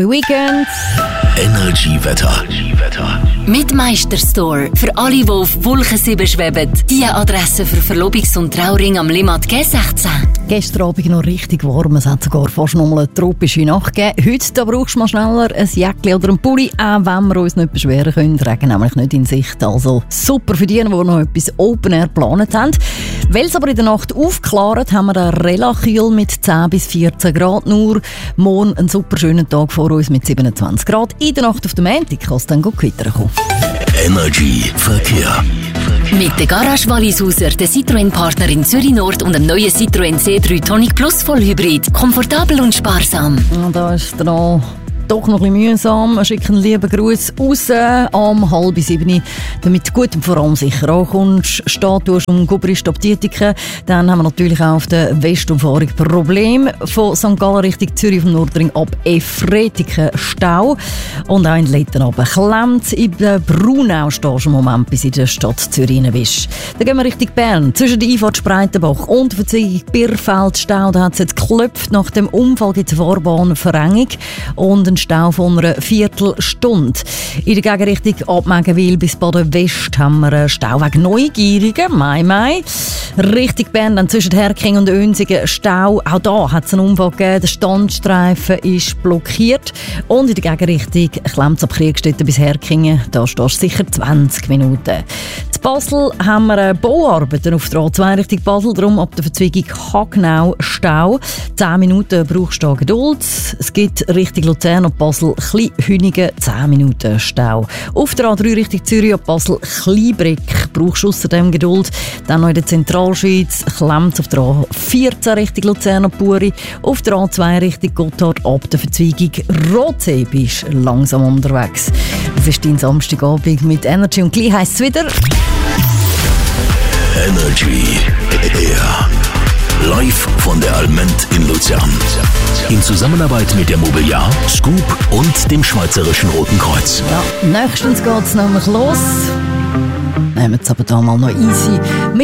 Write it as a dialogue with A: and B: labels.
A: Weekend.
B: Energy-Wetter.
C: Mit Meisterstore. Für alle, die auf Wolken 7 schweben. Die Adresse für Verlobungs- und Trauring am Limmat G16.
A: Gestern Abend noch richtig warm. Es hat sogar fast noch mal eine tropische Nacht gegeben. Heute da brauchst du mal schneller ein Jäckchen oder einen Pulli, auch wenn wir uns nicht beschweren können. Regen nämlich nicht in Sicht. Also super für die, die noch etwas Open Air geplant haben. Weil es aber in der Nacht aufklart, haben wir einen Relakühl mit 10 bis 14 Grad nur. Morgen einen super schönen Tag vor uns mit 27 Grad. In der Nacht auf dem Montag kann es dann gut weiterkommen.
B: Energy Verkehr.
C: Mit der Garage Wallisauser, der Citroën-Partner in Zürich Nord und dem neuen Citroën C3 Tonic Plus Vollhybrid. Komfortabel und sparsam.
A: Und da ist der doch noch ein bisschen mühsam. Wir schicken einen lieben Gruß raus am 6:30, damit du gut und vor allem sicher ankommst. Steht du um Gubrist ab Dietiken. Dann haben wir natürlich auch auf der Westumfahrung Probleme. Von St. Gallen Richtung Zürich vom Nordring ab Efretiken Stau. Und auch in Letten runter klemmt. In der Brunau stehst du im Moment, bis in der Stadt Zürich bist. Dann gehen wir Richtung Bern. Zwischen der Einfahrt Spreitenbach und der Verzwegung Birfeld Stau. Da hat es jetzt geklopft. Nach dem Unfall gibt es eine Fahrbahnverengung und ein Stau von einer Viertelstunde. In der Gegenrichtung ab Megenwil bis Baden-West haben wir einen Stauweg Neugierigen, Mai. Richtung Bern, dann zwischen Herking und Önsigen Stau. Auch da hat es einen Unfall gegeben. Der Standstreifen ist blockiert. Und in der Gegenrichtung klemmt es ab Kriegstetten bis Herkingen. Da stehst du sicher 20 Minuten. In Basel haben wir Bauarbeiten auf der A2 Richtung Basel. Darum ab der Verzweigung Hagnau Stau. 10 Minuten brauchst du Geduld. Es gibt Richtung Luzern ab Basel Kleinhünigen 10 Minuten Stau. Auf der A3 Richtung Zürich ab Basel Kleinbrick brauchst du außerdem Geduld. Dann noch in der Zentralschweiz klemmt auf der A14 Richtung Luzern ab Buri. Auf der A2 Richtung Gotthard ab der Verzweigung Rotsee bist langsam unterwegs. Es ist dein Samstagabend mit Energy und gleich heisst es wieder
B: Energy Air. Live von der Alment in Luzern. In Zusammenarbeit mit der Mobiliar, Scoop und dem Schweizerischen Roten Kreuz.
A: Ja, nächstens geht es nämlich los. Nehmen wir es aber da mal noch easy.